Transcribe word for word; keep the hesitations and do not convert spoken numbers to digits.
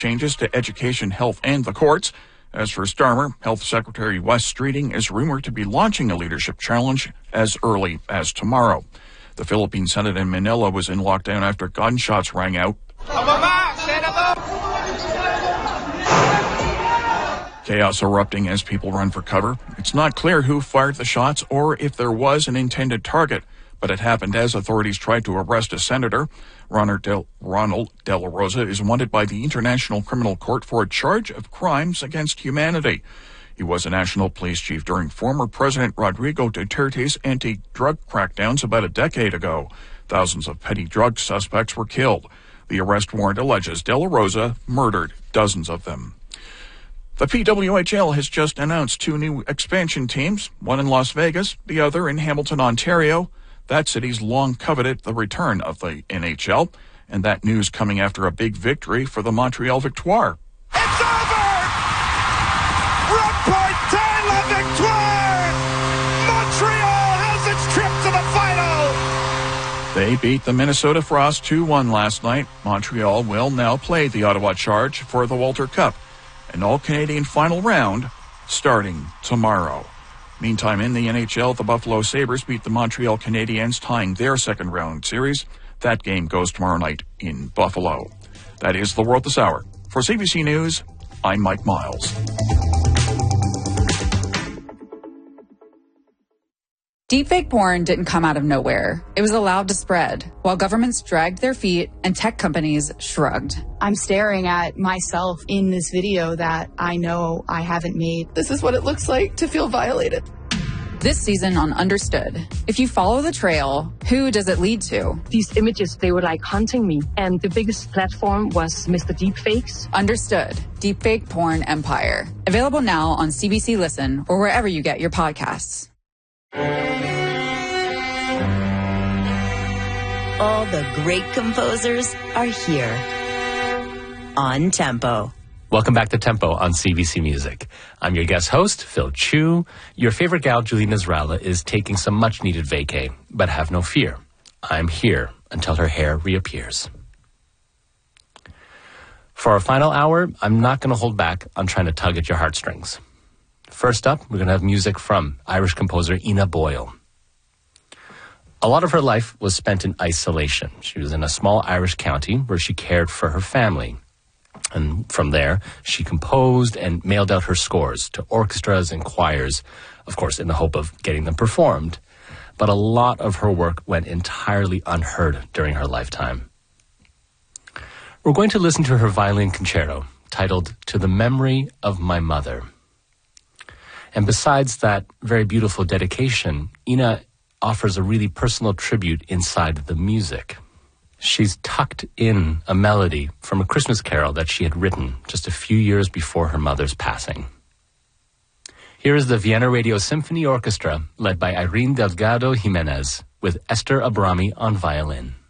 changes to education, health, and the courts. As for Starmer, Health Secretary Wes Streeting is rumored to be launching a leadership challenge as early as tomorrow. The Philippine Senate in Manila was in lockdown after gunshots rang out. Chaos erupting as people run for cover. It's not clear who fired the shots or if there was an intended target, but it happened as authorities tried to arrest a senator. Ronald De, Ronald De La Rosa is wanted by the International Criminal Court for a charge of crimes against humanity. He was a national police chief during former President Rodrigo Duterte's anti-drug crackdowns about a decade ago. Thousands of petty drug suspects were killed. The arrest warrant alleges De La Rosa murdered dozens of them. The P W H L has just announced two new expansion teams, one in Las Vegas, the other in Hamilton, Ontario. That city's long coveted the return of the N H L, and that news coming after a big victory for the Montreal Victoire. It's over! Remportez la victoire! Montreal has its trip to the final! They beat the Minnesota Frost two one last night. Montreal will now play the Ottawa Charge for the Walter Cup, an all-Canadian final round starting tomorrow. Meantime, in the N H L, the Buffalo Sabres beat the Montreal Canadiens, tying their second-round series. That game goes tomorrow night in Buffalo. That is the World this hour. For C B C News, I'm Mike Miles. Deepfake porn didn't come out of nowhere. It was allowed to spread, while governments dragged their feet and tech companies shrugged. I'm staring at myself in this video that I know I haven't made. This is what it looks like to feel violated. This season on Understood, if you follow the trail, who does it lead to? These images, they were like hunting me. And the biggest platform was Mister Deepfakes. Understood, Deepfake Porn Empire. Available now on C B C Listen or wherever you get your podcasts. All the great composers are here on Tempo. Welcome back to Tempo on C B C Music. I'm your guest host, Phil Chu. Your favorite gal, Julie Nasrallah, is taking some much-needed vacay, but have no fear. I'm here until her hair reappears. For our final hour, I'm not going to hold back on trying to tug at your heartstrings. First up, we're going to have music from Irish composer Ina Boyle. A lot of her life was spent in isolation. She was in a small Irish county where she cared for her family. And from there, she composed and mailed out her scores to orchestras and choirs, of course, in the hope of getting them performed. But a lot of her work went entirely unheard during her lifetime. We're going to listen to her violin concerto, titled To the Memory of My Mother. And besides that very beautiful dedication, Ina offers a really personal tribute inside the music. She's tucked in a melody from a Christmas carol that she had written just a few years before her mother's passing. Here is the Vienna Radio Symphony Orchestra, led by Irene Delgado Jimenez, with Esther Abrami on violin.